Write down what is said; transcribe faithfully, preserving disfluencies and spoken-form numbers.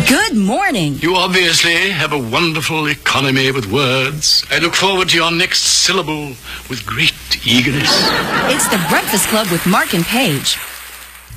Good morning. You obviously have a wonderful economy with words. I look forward to your next syllable with great eagerness. It's the Breakfast Club with Mark and Paige.